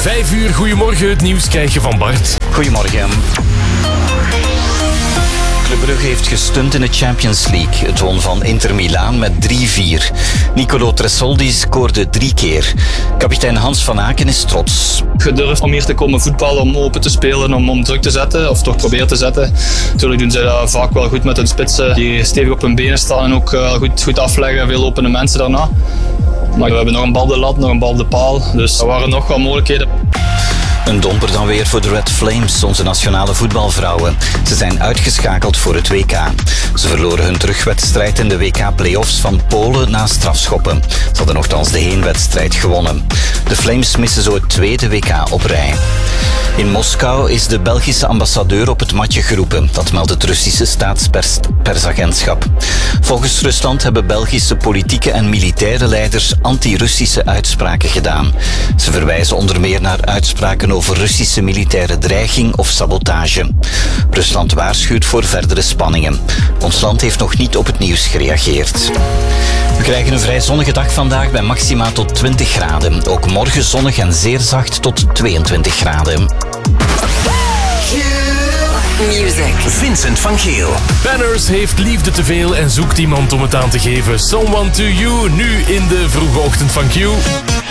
5 uur, goedemorgen. Het nieuws krijg je van Bart. Goedemorgen. Club Brugge heeft gestunt in de Champions League. Het won van Inter Milaan met 3-4. Nicolo Tresoldi scoorde 3 keer. Kapitein Hans van Aken is trots. Gedurfd om hier te komen voetballen, om open te spelen, om druk te zetten, of toch proberen te zetten. Natuurlijk doen ze dat vaak wel goed met hun spitsen, die stevig op hun benen staan en ook goed afleggen, veel opene mensen daarna. Maar we hebben nog een bal op de lat, nog een bal op de paal, dus er waren nog wat mogelijkheden. Een domper dan weer voor de Red Flames, onze nationale voetbalvrouwen. Ze zijn uitgeschakeld voor het WK. Ze verloren hun terugwedstrijd in de WK-playoffs van Polen na strafschoppen. Ze hadden nogthans de heenwedstrijd gewonnen. De Flames missen zo het tweede WK op rij. In Moskou is de Belgische ambassadeur op het matje geroepen. Dat meldt het Russische staatspersagentschap. Volgens Rusland hebben Belgische politieke en militaire leiders anti-Russische uitspraken gedaan. Ze verwijzen onder meer naar uitspraken over Russische militaire dreiging of sabotage. Rusland waarschuwt voor verdere spanningen. Ons land heeft nog niet op het nieuws gereageerd. We krijgen een vrij zonnige dag vandaag bij maxima tot 20 graden. Ook morgen zonnig en zeer zacht tot 22 graden. Music. Vincent van Geel. Banners heeft liefde te veel en zoekt iemand om het aan te geven. Someone to You, nu in de vroege ochtend van Q.